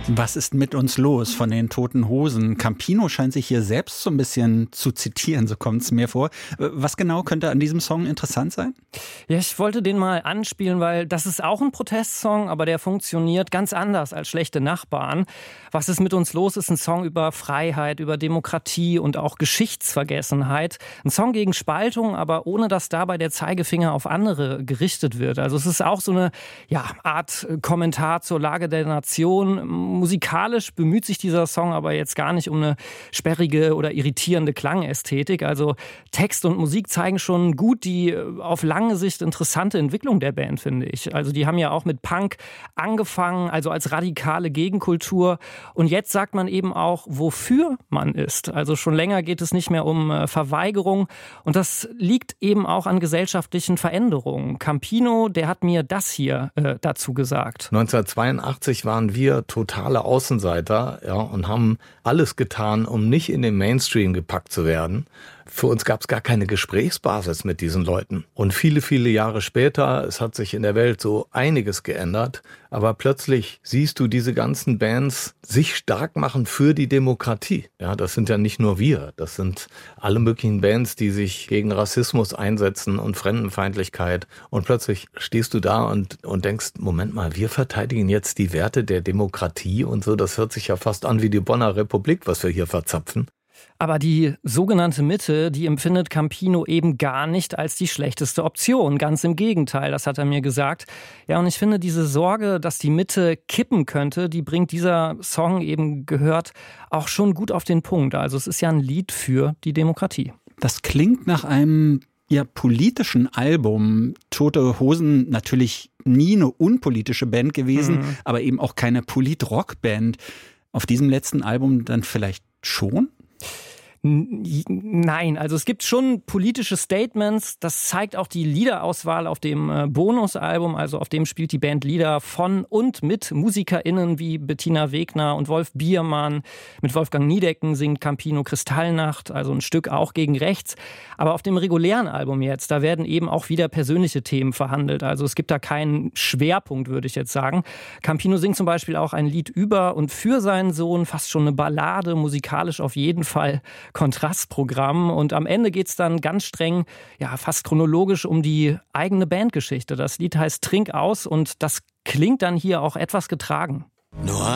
Was ist mit uns los von den Toten Hosen? Campino scheint sich hier selbst so ein bisschen zu zitieren, so kommt es mir vor. Was genau könnte an diesem Song interessant sein? Ja, ich wollte den mal anspielen, weil das ist auch ein Protestsong, aber der funktioniert ganz anders als Schlechte Nachbarn. Was ist mit uns los ist ein Song über Freiheit, über Demokratie und auch Geschichtsvergessenheit. Ein Song gegen Spaltung, aber ohne dass dabei der Zeigefinger auf andere gerichtet wird. Also es ist auch so eine Art Kommentar zur Lage der Nation. Musikalisch bemüht sich dieser Song aber jetzt gar nicht um eine sperrige oder irritierende Klangästhetik. Also Text und Musik zeigen schon gut die auf lange Sicht interessante Entwicklung der Band, finde ich. Also die haben ja auch mit Punk angefangen, also als radikale Gegenkultur. Und jetzt sagt man eben auch, wofür man ist. Also schon länger geht es nicht mehr um Verweigerung. Und das liegt eben auch an gesellschaftlichen Veränderungen. Campino, der hat mir das hier dazu gesagt. 1982 waren wir totale Außenseiter, und haben alles getan, um nicht in den Mainstream gepackt zu werden. Für uns gab es gar keine Gesprächsbasis mit diesen Leuten. Und viele, viele Jahre später, es hat sich in der Welt so einiges geändert, aber plötzlich siehst du diese ganzen Bands sich stark machen für die Demokratie. Ja, das sind ja nicht nur wir, das sind alle möglichen Bands, die sich gegen Rassismus einsetzen und Fremdenfeindlichkeit. Und plötzlich stehst du da und denkst, Moment mal, wir verteidigen jetzt die Werte der Demokratie und so. Das hört sich ja fast an wie die Bonner Republik, was wir hier verzapfen. Aber die sogenannte Mitte, die empfindet Campino eben gar nicht als die schlechteste Option. Ganz im Gegenteil, das hat er mir gesagt. Ja, und ich finde, diese Sorge, dass die Mitte kippen könnte, die bringt dieser Song eben gehört auch schon gut auf den Punkt. Also es ist ja ein Lied für die Demokratie. Das klingt nach einem politischen Album. Tote Hosen natürlich nie eine unpolitische Band gewesen, aber eben auch keine Polit-Rock-Band. Auf diesem letzten Album dann vielleicht schon? Nein, also es gibt schon politische Statements, das zeigt auch die Liederauswahl auf dem Bonusalbum, also auf dem spielt die Band Lieder von und mit MusikerInnen wie Bettina Wegner und Wolf Biermann. Mit Wolfgang Niedecken singt Campino Kristallnacht, also ein Stück auch gegen rechts. Aber auf dem regulären Album jetzt, da werden eben auch wieder persönliche Themen verhandelt, also es gibt da keinen Schwerpunkt, würde ich jetzt sagen. Campino singt zum Beispiel auch ein Lied über und für seinen Sohn, fast schon eine Ballade, musikalisch auf jeden Fall Kontrastprogramm und am Ende geht's dann ganz streng, fast chronologisch um die eigene Bandgeschichte. Das Lied heißt Trink aus und das klingt dann hier auch etwas getragen. Nur